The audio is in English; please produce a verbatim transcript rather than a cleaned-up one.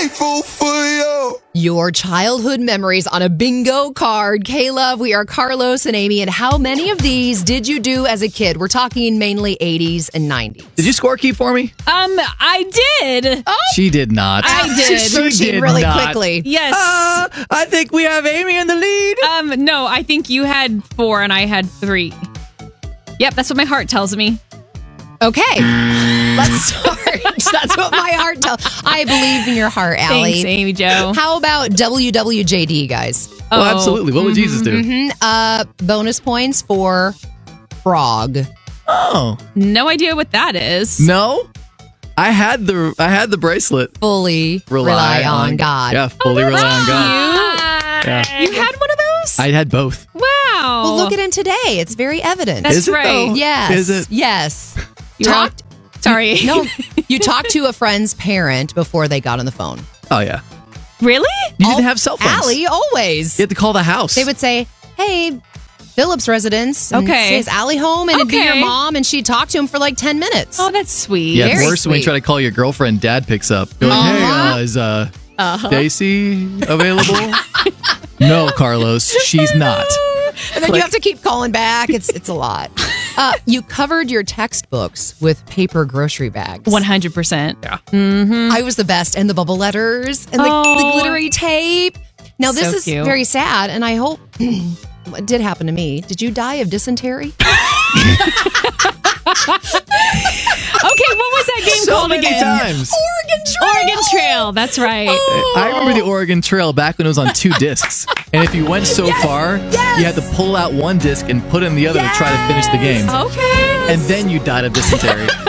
grateful for you. Your childhood memories on a bingo card. K-Love, we are Carlos and Amy. And how many of these did you do as a kid? We're talking mainly eighties and nineties. Did you score keep for me? Um, I did. Oh, She did not. I did. she's searching She did really not. quickly. Yes. Uh, I think we have Amy in the lead. Um, no, I think you had four and I had three. Yep, that's what my heart tells me. Okay, let's start. That's what my heart tells. I believe in your heart, Allie. Thanks, Amy Jo. How about W W J D, guys? Oh, Oh, absolutely. What would Jesus do? Mm, uh, bonus points for frog. Oh, No idea what that is. no. I had the I had the bracelet. Fully rely, on, God. Yeah, fully rely on God. Yeah. You had one of those? I had both. wow. Well, look at him today. It's very evident. That's Is it, right. though? Yes. Is it? Yes. You Talked. Sorry. No, you talked to a friend's parent before they got on the phone. Oh yeah. Really? You Al- didn't have cell phones. Allie, always. You had to call the house. They would say, "Hey, Philip's residence." And Okay. say, "Is Allie home?" And it'd be your Okay. mom, and she'd talk to him for like ten minutes. Oh, that's sweet. Yeah, it's Very worse when you sweet. try to call your girlfriend. Dad picks up. You're like, Uh-huh. hey, uh, is uh, Stacy available? No, Carlos, she's not. And then you have to keep calling back. It's it's a lot. Uh, you covered your textbooks with paper grocery bags. one hundred percent. Yeah. I was the best. And the bubble letters and the, the Oh. glittery tape. Now, this So is cute. very sad, and I hope it did happen to me. Did you die of dysentery? Okay, what was that game So called many again? times. Oregon Trail! Oregon Trail. That's right. I remember the Oregon Trail back when it was on two discs. And if you went so far, yes. you had to pull out one disc and put in the other to try to finish the game. Okay. And then you died of dysentery.